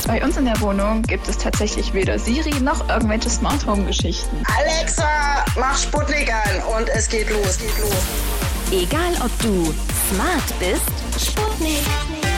Bei uns in der Wohnung gibt es tatsächlich weder Siri noch irgendwelche Smart Home Geschichten. Alexa, mach Sputnik an und es geht los. Egal ob du smart bist, Sputnik